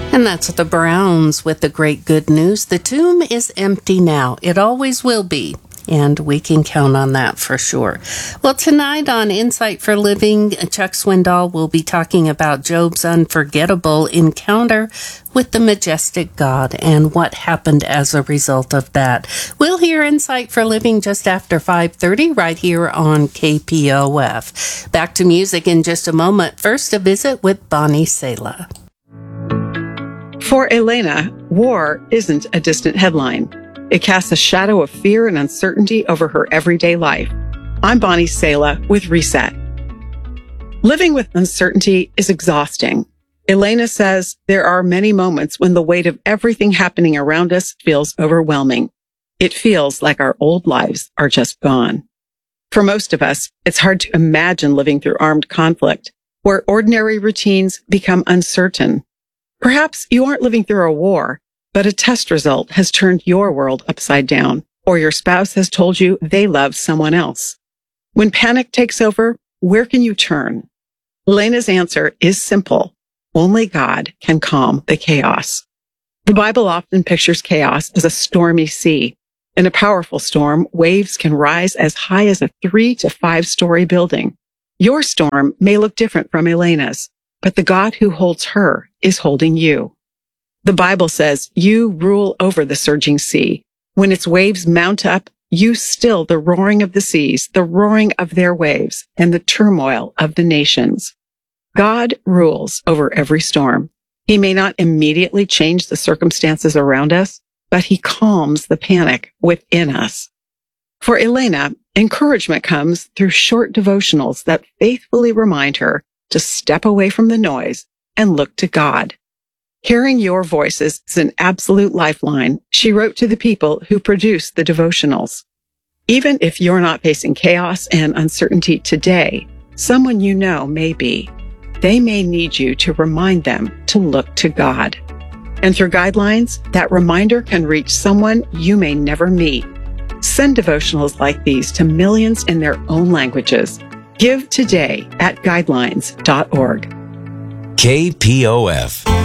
And that's the Browns with the great good news. The tomb is empty now. It always will be. And we can count on that for sure. Well, tonight on Insight for Living, Chuck Swindoll will be talking about Job's unforgettable encounter with the majestic God and what happened as a result of that. We'll hear Insight for Living just after 5:30 right here on KPOF. Back to music in just a moment. First, a visit with Bonnie Sala. For Elena, war isn't a distant headline. It casts a shadow of fear and uncertainty over her everyday life. I'm Bonnie Sala with Reset. Living with uncertainty is exhausting. Elena says there are many moments when the weight of everything happening around us feels overwhelming. It feels like our old lives are just gone. For most of us, it's hard to imagine living through armed conflict, where ordinary routines become uncertain. Perhaps you aren't living through a war, but a test result has turned your world upside down, or your spouse has told you they love someone else. When panic takes over, where can you turn? Elena's answer is simple. Only God can calm the chaos. The Bible often pictures chaos as a stormy sea. In a powerful storm, waves can rise as high as a 3 to 5-story building. Your storm may look different from Elena's, but the God who holds her is holding you. The Bible says you rule over the surging sea. When its waves mount up, you still the roaring of the seas, the roaring of their waves, and the turmoil of the nations. God rules over every storm. He may not immediately change the circumstances around us, but he calms the panic within us. For Elena, encouragement comes through short devotionals that faithfully remind her to step away from the noise and look to God. Hearing your voices is an absolute lifeline, she wrote to the people who produce the devotionals. Even if you're not facing chaos and uncertainty today, someone you know may be. They may need you to remind them to look to God. And through Guidelines, that reminder can reach someone you may never meet. Send devotionals like these to millions in their own languages. Give today at guidelines.org. KPOF.